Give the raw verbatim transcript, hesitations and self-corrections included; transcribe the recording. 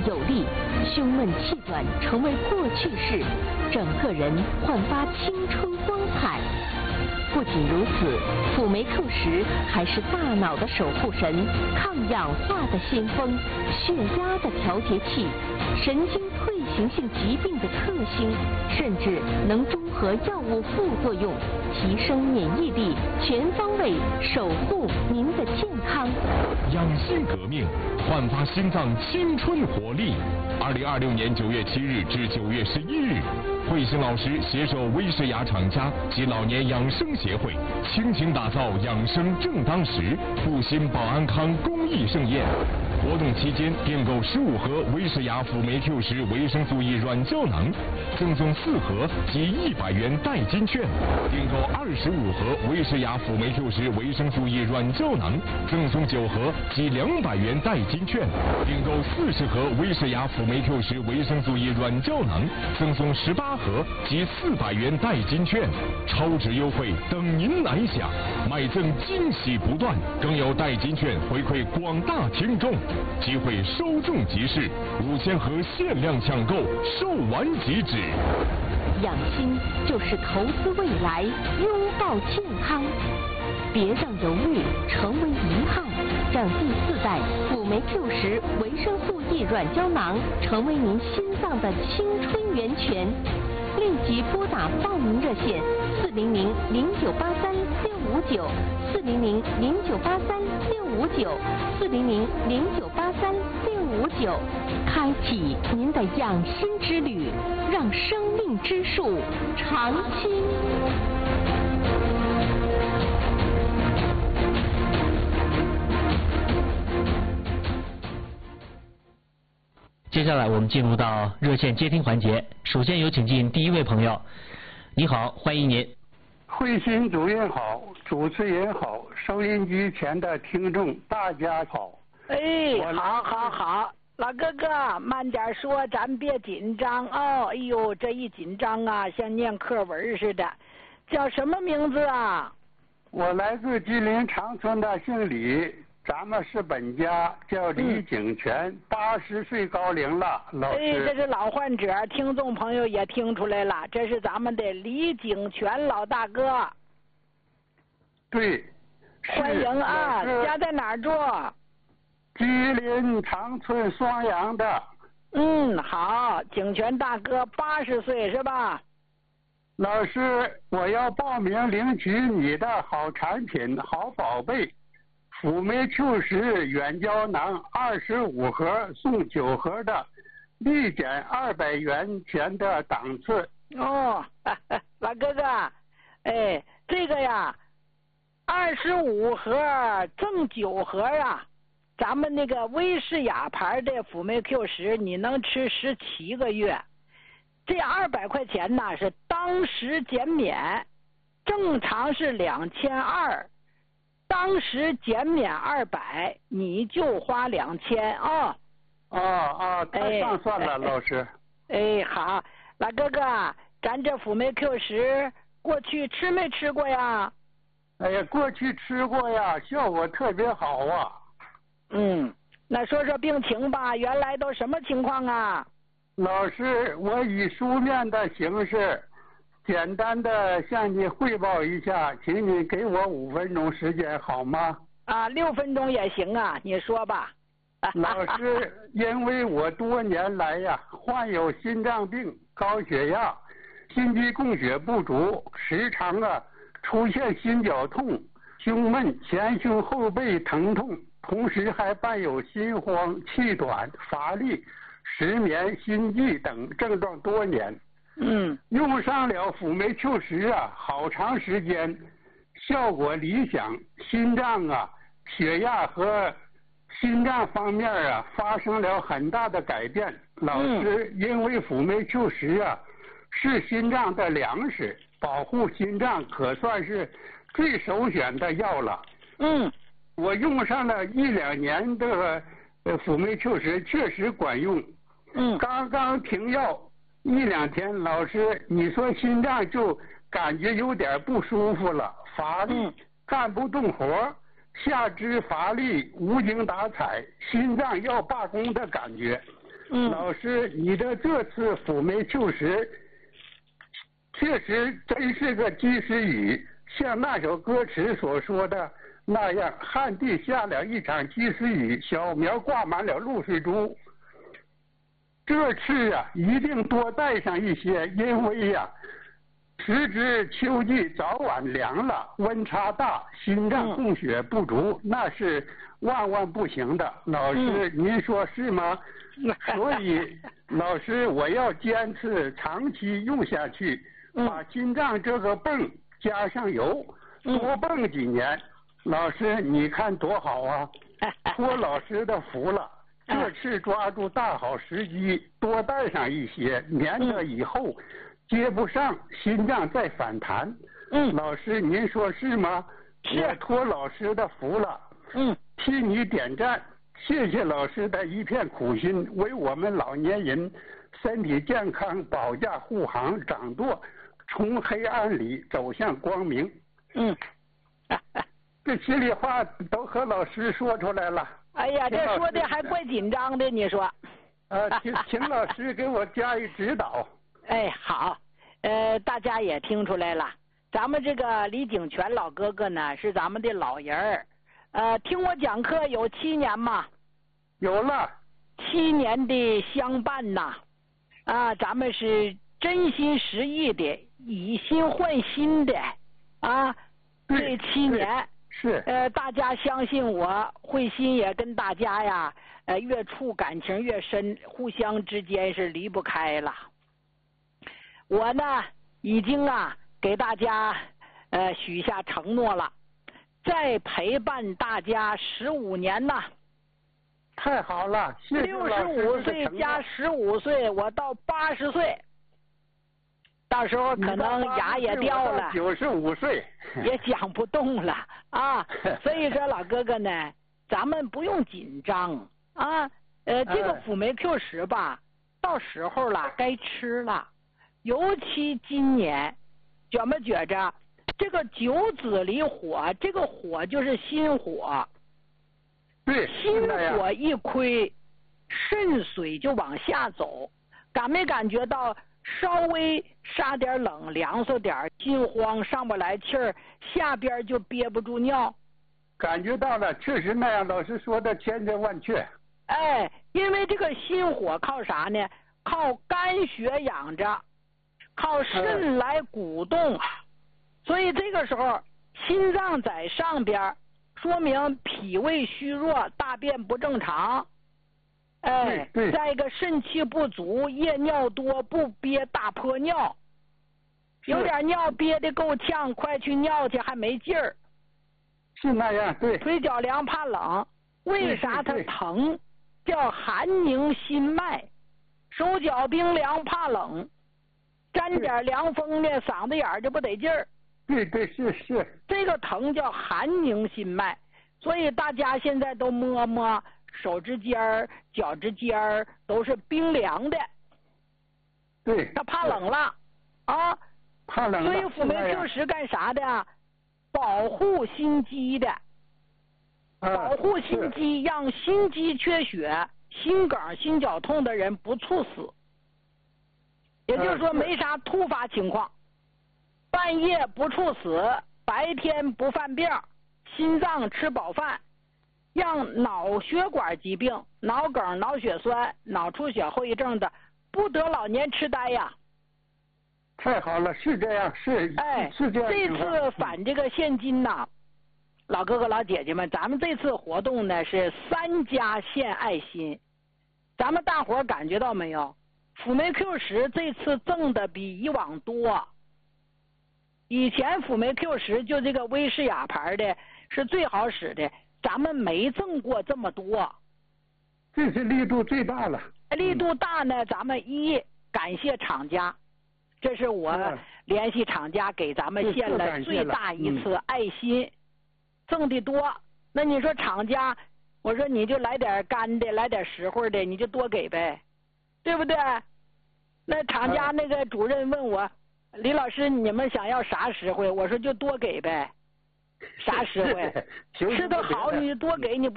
有力，胸闷气短成为过去式，整个人焕发青春光彩。不仅如此，辅酶 Q 十还是大脑的守护神，抗氧化的先锋，血压的调节器，神经退行性疾病的克星，甚至能中和药物副作用，提升免疫力，全方位守护您的健康。 养心革命，焕发心脏青春活力。二零二六年九月七日至九月十一日，慧星老师携手威士雅厂家及老年养生协会，倾情打造养生正当时，护心保安康公益盛宴。活动期间，订购十五盒威士雅辅酶 Q 十维生素 E 软胶囊，赠送四盒及一百元代金券；订购二十五盒威士雅辅酶 Q 十维生素 E 软胶囊，赠送九盒及两百元代金券；订购四十盒威士雅辅酶 Q 十维生素 E 软胶囊，赠送十八盒及四百元代金券。超值优惠等您来享，买赠惊喜不断，更有代金券回馈广大听众。机会稍纵即逝，五千盒限量抢购，售完即止。 养心就是投资未来，拥抱健康。别让犹豫成为遗憾，让第四代辅酶 Q 十维生素 E 软胶囊成为您心脏的青春源泉。立即拨打报名热线四零零零九八三六五九四零零零九八三六五九四零零零九八三六五九，开启您的养心之旅，让生命之树常青。 接下来我们进入到热线接听环节，首先有请进第一位朋友。你好，欢迎您。 慧心主任好，主持人好，收音机前的听众大家好。 哎，好好好，老哥哥慢点说，咱别紧张哦。哎呦，这一紧张啊，像念课文似的。叫什么名字啊？ 我来自吉林长春的，姓李。咱们是本家，叫李景全，八十岁高龄了，老师。 哎，这是老患者，听众朋友也听出来了，这是咱们的李景全老大哥。 对， 欢迎啊！家在哪儿住？ 吉林长春双阳的。 嗯，好，景全大哥八十岁是吧？ 老师，我要报名领取你的好产品、好宝贝。辅酶 Q 十软胶囊二十五盒送九盒的，立减二百元钱的档次。 哦，老哥哥，哎，这个呀，二十五盒赠九盒啊，咱们那个威士雅牌的辅酶 Q 十，你能吃十七个月。这二百块钱呢是当时减免，正常是两千二。当时减免二百，你就花两千啊！ 哦哦，太上算了， 哎、 老师。 哎，好，老哥哥，咱这辅酶 Q 十过去吃没吃过呀？ 哎呀，过去吃过呀，效果特别好啊。 嗯，那说说病情吧，原来都什么情况啊？ 老师，我以书面的形式。简单的向你汇报一下，请你给我五分钟时间好吗？ 啊，六分钟也行啊，你说吧。 老师，因为我多年来呀患有心脏病、高血压、心肌供血不足，时常啊出现心绞痛、胸闷、前胸后背疼痛，同时还伴有心慌、气短、乏力、失眠、心悸等症状多年。 嗯， 用上了辅酶 Q 十啊，好长时间，效果理想，心脏啊、血压和心脏方面啊发生了很大的改变。老师，因为辅酶 Q 十啊是心脏的粮食，保护心脏可算是最首选的药了。 嗯， 我用上了一两年的呃辅酶 Q 十，确实管用。 嗯， 刚刚停药。一两天，老师，你说心脏就感觉有点不舒服了，乏力， 嗯、 干不动活，下肢乏力，无精打采，心脏要罢工的感觉。 嗯， 老师，你的这次辅酶 Q 十，确实真是个及时雨，像那首歌词所说的那样，旱地下了一场及时雨，小苗挂满了露水珠。这次啊，一定多带上一些，因为呀、啊，时值秋季，早晚凉了，温差大，心脏供血不足，嗯、那是万万不行的。老师，嗯、您说是吗？所以，老师，我要坚持长期用下去，嗯、把心脏这个泵加上油，多泵几年。嗯、老师，你看多好啊！托老师的福了。这次抓住大好时机，多带上一些，免得以后接不上，心脏再反弹。嗯，老师您说是吗？是。我托老师的福了。嗯，替你点赞，谢谢老师的一片苦心，为我们老年人身体健康保驾护航，掌舵从黑暗里走向光明。嗯，这心里话都和老师说出来了。 哎呀，这说的还怪紧张的，你说？ 呃，请请老师给我加以指导。 哎，好，呃，大家也听出来了，咱们这个李景全老哥哥呢是咱们的老人儿，呃，听我讲课有七年嘛？ 有了。 七年的相伴呐，啊，咱们是真心实意的，以心换心的，啊，这七年。 是， 呃，大家相信我，慧心也跟大家呀，呃，越处感情越深，互相之间是离不开了。我呢，已经啊给大家呃许下承诺了，再陪伴大家十五年呐。 太好了，谢谢六十五岁加十五岁，我到八十岁。到时候可能牙也掉了， 九十五岁也讲不动了啊！所以说老哥哥呢，咱们不用紧张啊。呃，这个辅酶 Q 十吧，到时候了该吃了。尤其今年，觉没觉着这个九子离火，这个火就是心火。 对， 心火一亏，肾水就往下走，感没感觉到？稍微杀点冷，凉快点，心慌上不来气儿，下边就憋不住尿。 感觉到了，确实那样，老师说的千真万确。 哎，因为这个心火靠啥呢？靠肝血养着，靠肾来鼓动，嗯、所以这个时候心脏在上边，说明脾胃虚弱，大便不正常。哎，再一个肾气不足，夜尿多，不憋大泼尿，有点尿憋得够呛，快去尿去还没劲儿。 是那样，对。 腿脚凉怕冷，为啥它疼？叫寒凝心脉。手脚冰凉怕冷，沾点凉风呢，嗓子眼儿就不得劲儿。 对对是是。 这个疼叫寒凝心脉，所以大家现在都摸摸。手指尖儿、脚趾尖儿都是冰凉的， 对， 他怕冷了啊， 怕冷了。 所以辅酶 Q 十干啥的？保护心肌的， 啊、 保护心肌，让心肌缺血、心梗、心绞痛的人不猝死，也就是说没啥突发情况，半夜不猝死，白天不犯病，心脏吃饱饭。让脑血管疾病、脑梗、脑血栓、脑出血后遗症的不得老年痴呆呀！ 太好了，是这样，是哎， 是这样。 这次返这个现金呐，老哥哥老姐姐们，咱们这次活动呢是三家献爱心，咱们大伙感觉到没有？辅酶 Q 十这次赠的比以往多。以前辅酶 Q 十就这个威士雅牌的是最好使的。咱们没赠过这么多， 这是力度最大了。 力度大呢，咱们一感谢厂家，这是我联系厂家给咱们献了最大一次爱心，赠的多。那你说厂家，我说你就来点干的，来点实惠的，你就多给呗，对不对？那厂家那个主任问我，李老师，你们想要啥实惠？我说就多给呗。啥实惠？吃的好你就多给，你不